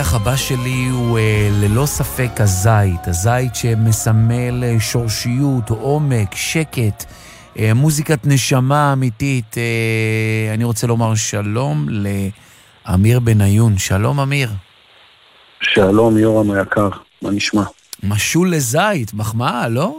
האורח הבא שלי הוא ללא ספק הזית, הזית שמסמל שורשיות, עומק, שקט, מוזיקת נשמה אמיתית. אני רוצה לומר שלום לאמיר בניון. שלום אמיר. שלום יורם היקר, מה נשמע? משול לזית, מחמאה, לא?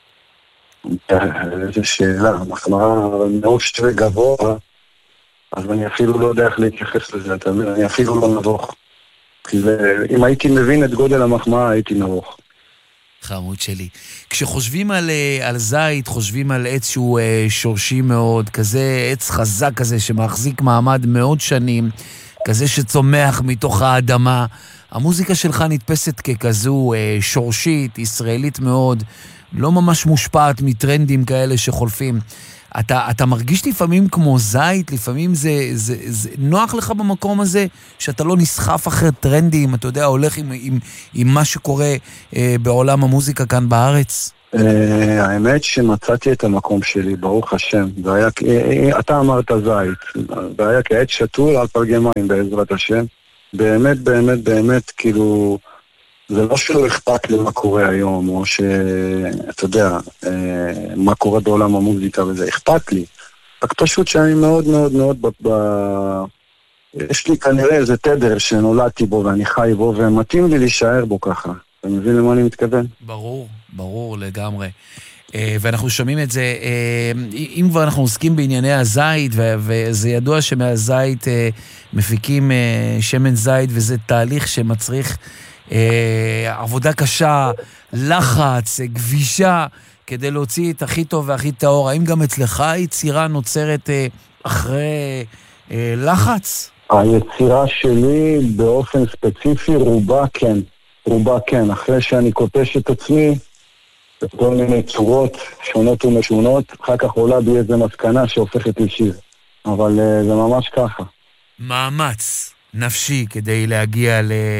איזו שאלה, מחמאה מאוד שווה גבוה, אז אני אפילו לא יודע איך להתייחס לזה, אתה מבין? אני אפילו לא נבוך. אם הייתי מבין את גודל המחמאה, הייתי נבוך. חמוד שלי. כשחושבים על זית, חושבים על עץ שהוא שורשי מאוד, כזה עץ חזק כזה שמחזיק מעמד מאוד שנים, כזה שצומח מתוך האדמה. המוזיקה שלך נתפסת ככזו שורשית, ישראלית מאוד, לא ממש מושפעת מטרנדים כאלה שחולפים. אתה מרגיש לפעמים כמו זית, לפעמים זה נוח לך במקום הזה, שאתה לא נסחף אחרי טרנדים, אתה יודע, הולך עם מה שקורה בעולם המוזיקה כאן בארץ? האמת שמצאתי את המקום שלי, ברוך השם. אתה אמרת זית, זה היה כעת שתול על פלגי מים בעזרת השם. באמת, באמת, באמת, כאילו, זה לא שלא אכפת לי מה קורה היום, או שאתה יודע, מה קורה בעולם המוזיקה, וזה אכפת לי. רק פשוט שאני מאוד מאוד מאוד, יש לי כנראה איזה תדר שנולדתי בו ואני חי בו, ומתאים לי להישאר בו ככה. אתה מבין למה אני מתכוון? ברור, ברור לגמרי. ואנחנו שומעים את זה, אם כבר אנחנו עוסקים בענייני הזית, וזה ידוע שמהזית מפיקים שמן זית, וזה תהליך שמצריך עבודה קשה, לחץ, גבישה, כדי להוציא את הכי טוב והכי טהור. האם גם אצלך היצירה נוצרת אחרי לחץ? היצירה שלי באופן ספציפי רובה כן, אחרי שאני קוטש את עצמי בכל מיני צורות שונות ומשונות, אחר כך עולה בי איזה מסקנה שהופכת לשיר, אבל זה ממש ככה. מאמץ נפשי כדי להגיע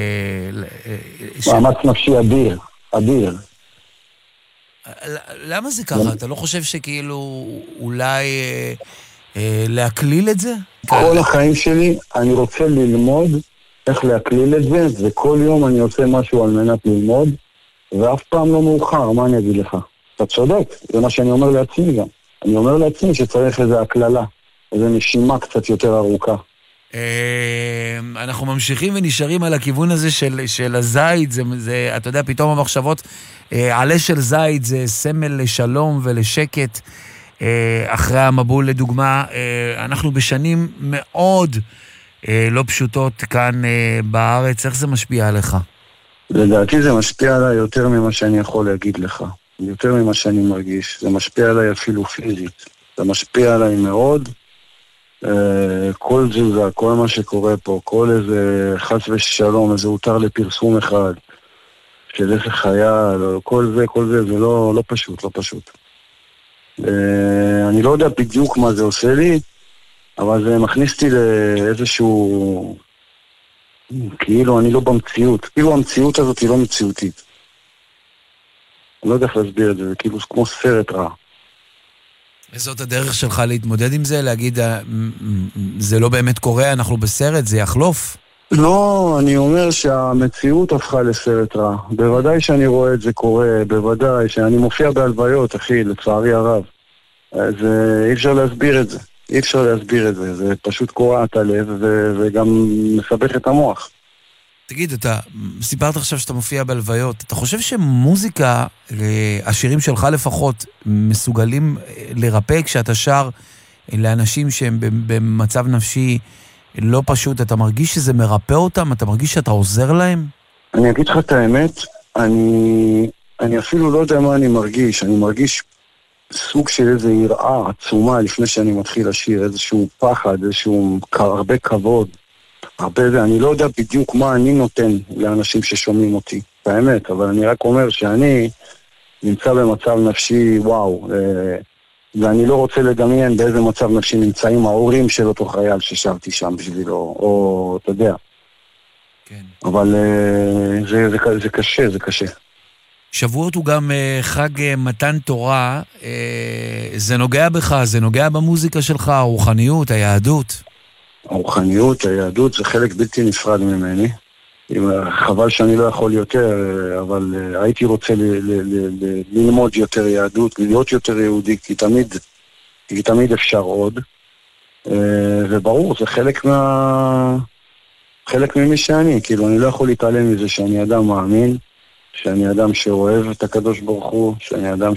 מאמץ נפשי אדיר. למה זה ככה? אתה לא חושב שכאילו אולי להקליל את זה? כל החיים שלי אני רוצה ללמוד איך להקליל את זה, וכל יום אני עושה משהו על מנת ללמוד, ואף פעם לא מאוחר, מה אני אגיד לך? אתה צודק, זה מה שאני אומר לעצמי גם. אני אומר לעצמי שצריך איזו הקללה, איזו נשימה קצת יותר ארוכה. אנחנו ממשיכים ונשארים על הכיוון הזה של הזית, זה, אתה יודע, פתאום המחשבות, עלה של זית זה סמל לשלום ולשקט, אחרי המבול לדוגמה, אנחנו בשנים מאוד לא פשוטות כאן בארץ, איך זה משפיע עליך? לדעתי זה משפיע עליי יותר ממה שאני יכול להגיד לך, יותר ממה שאני מרגיש, זה משפיע עליי אפילו פיזית, זה משפיע עליי מאוד, כל תזוזה, כל מה שקורה פה, כל איזה חס ושלום, איזה הותר לפרסום אחד, של איזה חייל, כל זה, זה לא פשוט. אני לא יודע בדיוק מה זה עושה לי, אבל זה מכניס אותי לאיזשהו, כאילו אני לא במציאות, כאילו המציאות הזאת היא לא מציאותית. אני לא יודע איך להסביר את זה, זה כאילו כמו סרט רע. וזאת הדרך שלך להתמודד עם זה? להגיד, זה לא באמת קורה, אנחנו בסרט, זה יחלוף? לא, אני אומר שהמציאות הפכה לסרט רע. בוודאי שאני רואה את זה קורה, בוודאי שאני מופיע בהלוויות, אחי, לצערי הרב. אז אי אפשר להסביר את זה. זה פשוט קורע את הלב וגם מסבך את המוח. תגיד, אתה סיפרת עכשיו שאתה מופיע בהלוויות. אתה חושב שמוזיקה, השירים שלך לפחות, מסוגלים לרפא כשאתה שר לאנשים שהם במצב נפשי לא פשוט? אתה מרגיש שזה מרפא אותם? אתה מרגיש שאתה עוזר להם? אני אגיד לך את האמת, אני אפילו לא יודע מה אני מרגיש. אני מרגיש סוג של איזו יראה עצומה לפני שאני מתחיל לשיר, איזשהו פחד, איזשהו הרבה כבוד. אני לא יודע בדיוק מה אני נותן לאנשים ששומעים אותי, באמת, אבל אני רק אומר שאני נמצא במצב נפשי, וואו, ואני לא רוצה לדמיין באיזה מצב נפשי נמצאים ההורים של אותו חייל ששרתי שם בשבילו, או אתה יודע. כן. אבל זה קשה. שבועות הוא גם חג מתן תורה, זה נוגע בך, זה נוגע במוזיקה שלך, הרוחניות, היהדות. הרוחניות, היהדות, זה חלק בלתי נפרד ממני. חבל שאני לא יכול יותר, אבל הייתי רוצה ללמוד יותר יהדות, להיות יותר יהודי, כי תמיד אפשר עוד. וברור, זה חלק ממי שאני, כאילו אני לא יכול להתעלם מזה שאני אדם מאמין, שאני אדם שאוהב את הקדוש ברוך הוא, שאני אדם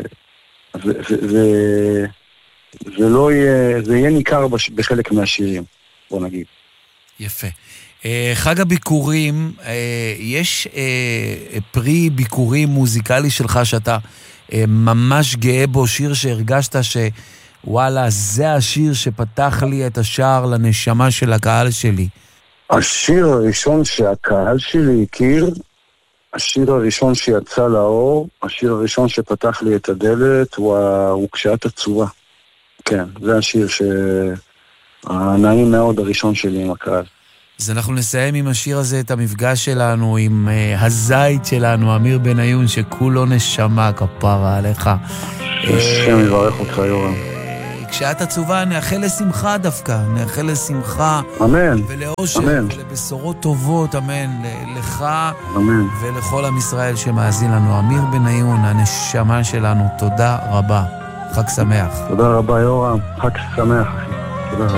זה יהיה ניכר בחלק מהשירים, בוא נגיד. יפה. חג הביקורים, יש פרי ביקורים מוזיקלי שלך שאתה ממש גאה בו, שיר שהרגשת שוואלה, זה השיר שפתח לי את השער לנשמה של הקהל שלי? השיר הראשון שהקהל שלי הכיר, השיר הראשון שיצא לאור, השיר הראשון שפתח לי את הדלת, הוא כשאת עצובה. כן, זה השיר הנעים מאוד הראשון שלי עם הקהל. אז אנחנו נסיים עם השיר הזה את המפגש שלנו עם הזית שלנו, אמיר בניון, שכולו נשמה, כפרה עליך. השם יברך אותך, יורם. כשאת עצובה נאחל לשמחה דווקא, נאחל לשמחה. אמן. ולאושר, ולבשורות טובות, אמן. לך אמן. ולכל עם ישראל שמאזין לנו. אמיר בניון, הנשמה שלנו, תודה רבה. חג שמח. תודה רבה, יורם. חג שמח, אחי.